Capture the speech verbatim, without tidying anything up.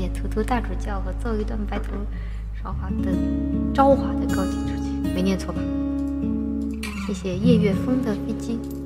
谢图图大主教和奏一段白头韶华的朝华的高级出去，没念错吧？谢谢夜月风的飞机。